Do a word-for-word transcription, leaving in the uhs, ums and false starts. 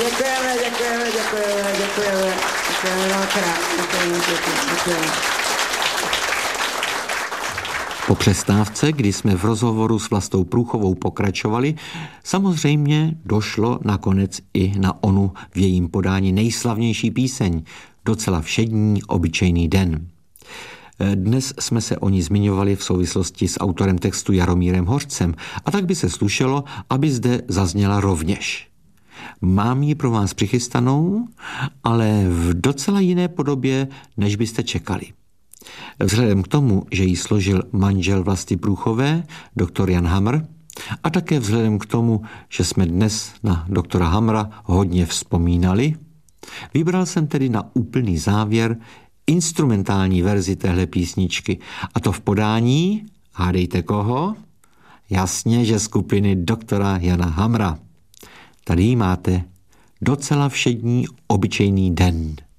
Děkujeme, děkujeme, děkujeme, děkujeme, děkujeme mnohokrát, děkujeme, děkujeme. Po přestávce, kdy jsme v rozhovoru s Vlastou Průchovou pokračovali, samozřejmě došlo nakonec i na onu v jejím podání nejslavnější píseň Docela všední obyčejný den. Dnes jsme se o ní zmiňovali v souvislosti s autorem textu Jaromírem Hořcem a tak by se slušelo, aby zde zazněla rovněž. Mám ji pro vás přichystanou, ale v docela jiné podobě, než byste čekali. Vzhledem k tomu, že ji složil manžel Vlasty Průchové, doktor Jan Hamr, a také vzhledem k tomu, že jsme dnes na doktora Hamra hodně vzpomínali, vybral jsem tedy na úplný závěr instrumentální verzi téhle písničky. A to v podání, hádejte koho? Jasně, že skupiny doktora Jana Hamra. Tady máte Docela všední obyčejný den.